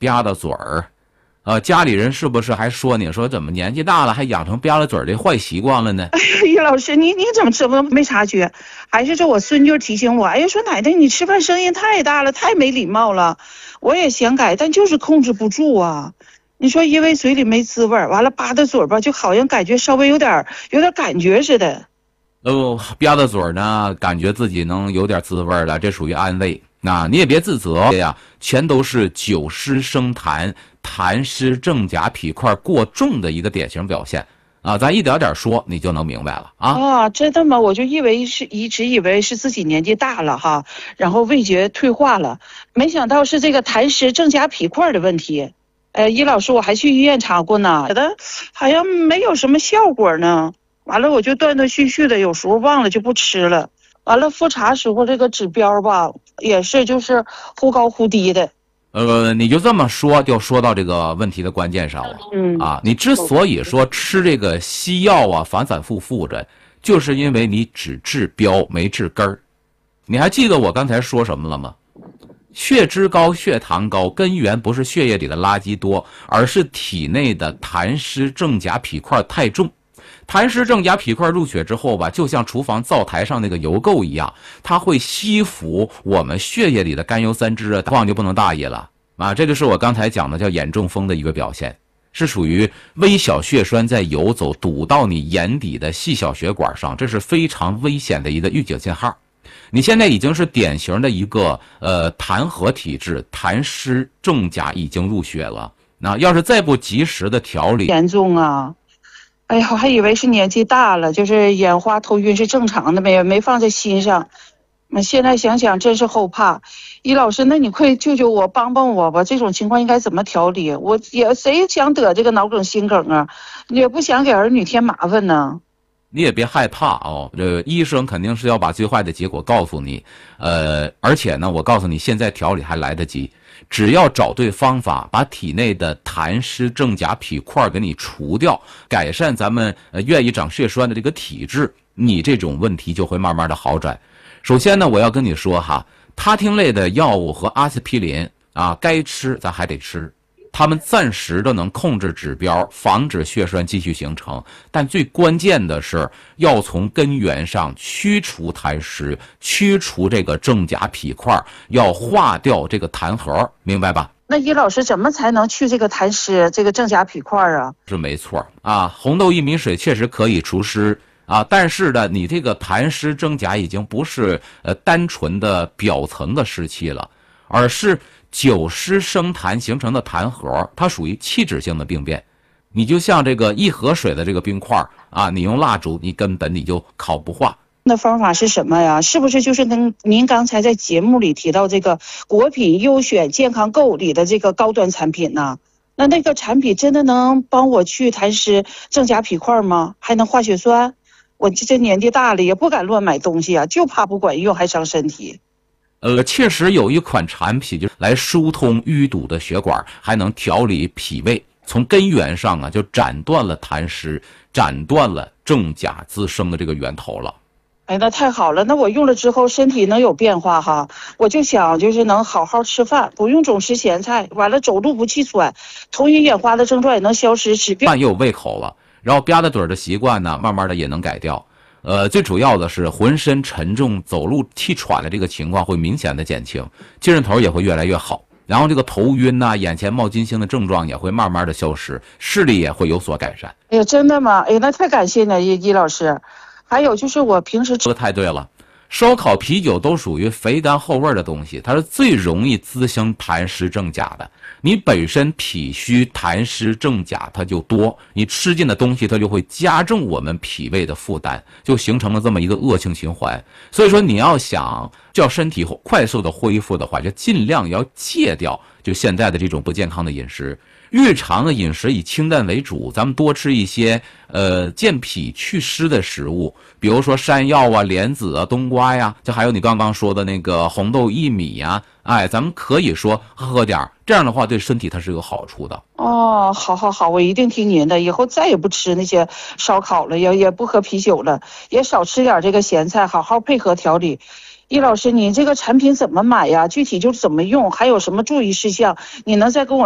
吧嗒嘴儿。家里人是不是还说你说怎么年纪大了还养成吧嗒嘴儿的坏习惯了呢？ 哎呀，于老师，你怎么没察觉？还是这我孙女提醒我，哎呀，说奶奶你吃饭声音太大了，太没礼貌了。我也想改，但就是控制不住啊。你说因为嘴里没滋味，完了吧嗒嘴吧，就好像感觉稍微有点感觉似的。 吧嗒嘴儿呢，感觉自己能有点滋味了，这属于安慰。那你也别自责呀，全都是久湿生痰、痰湿正甲脾块过重的一个典型表现啊。咱一点点说，你就能明白了啊。 啊，真的吗？我就一直以为是自己年纪大了哈，然后味觉退化了，没想到是这个痰湿正甲脾块的问题。易老师，我还去医院查过呢，觉得好像没有什么效果呢。完了，我就断断续续的，有时候忘了就不吃了。完了，复查时候这个指标吧，也是就是忽高忽低的。 你就这么说，就说到这个问题的关键上了。你之所以说吃这个西药啊，反反复复着，就是因为你只治标没治根儿。你还记得我刚才说什么了吗？血脂高、血糖高，根源不是血液里的垃圾多，而是体内的痰湿正甲脾块太重。痰湿正甲脾块入血之后吧，就像厨房灶台上那个油垢一样，它会吸附我们血液里的甘油三酯啊，况就不能大意了啊。这就是我刚才讲的叫眼中风的一个表现，是属于微小血栓在游走，堵到你眼底的细小血管上，这是非常危险的一个预警信号。你现在已经是典型的一个痰核体质，痰湿正甲已经入血了。那要是再不及时的调理， 严重啊！哎呀，我还以为是年纪大了，就是眼花头晕是正常的，没放在心上。那现在想想真是后怕。易老师，那你快救救我，帮帮我吧！这种情况应该怎么调理？我也谁想得这个脑梗、心梗啊？也不想给儿女添麻烦呢。 你也别害怕哦，这医生肯定是要把最坏的结果告诉你，而且呢，我告诉你，现在调理还来得及，只要找对方法，把体内的痰湿正甲脾块给你除掉，改善咱们愿意长血栓的这个体质，你这种问题就会慢慢的好转。首先呢，我要跟你说哈，他汀类的药物和阿司匹林啊，该吃咱还得吃。他们暂时的能控制指标，防止血栓继续形成，但最关键的是要从根源上驱除痰湿，驱除这个正甲脾块，要化掉这个痰核，明白吧？ 那易老师怎么才能去这个痰湿、这个正甲脾块啊？ 是没错啊，红豆薏米水确实可以除湿啊，但是呢，你这个痰湿正甲已经不是单纯的表层的湿气了，而是久湿生痰形成的痰核，它属于器质性的病变。你就像这个一盒水的这个冰块啊，你用蜡烛，你根本你就烤不化。 那方法是什么呀？是不是就是跟您刚才在节目里提到这个果品优选健康购里的这个高端产品呢？那个产品真的能帮我去痰湿正甲脾块吗？还能化血栓？我这年纪大了也不敢乱买东西啊，就怕不管用还伤身体。 确实有一款产品就是来疏通淤堵的血管，还能调理脾胃，从根源上啊就斩断了痰湿，斩断了正甲滋生的这个源头了。 哎，那太好了，那我用了之后身体能有变化哈。我就想就是能好好吃饭，不用总吃咸菜，完了走路不气喘，头晕眼花的症状也能消失，吃饭也有胃口了，然后吧嗒嘴的习惯呢，慢慢的也能改掉。最主要的是浑身沉重、走路气喘的这个情况会明显的减轻，精神头也会越来越好，然后这个头晕呐、眼前冒金星的症状也会慢慢的消失，视力也会有所改善。 哎呀，真的吗？哎，那太感谢了，易老师。还有就是我平时说的太对了，烧烤、啤酒都属于肥甘厚味的东西，它是最容易滋生痰湿正甲的。你本身脾虚痰湿正甲它就多，你吃进的东西它就会加重我们脾胃的负担，就形成了这么一个恶性循环。所以说你要想叫身体快速的恢复的话，就尽量要戒掉就现在的这种不健康的饮食。日常的饮食以清淡为主，咱们多吃一些健脾祛湿的食物，比如说山药啊、莲子啊、冬瓜呀，就还有你刚刚说的那个红豆薏米呀，哎，咱们可以说喝点，这样的话对身体它是有好处的。 哦，好，我一定听您的，以后再也不吃那些烧烤了，也不喝啤酒了，也少吃点这个咸菜，好好配合调理。易老师，你这个产品怎么买呀？具体就怎么用，还有什么注意事项？你能再跟我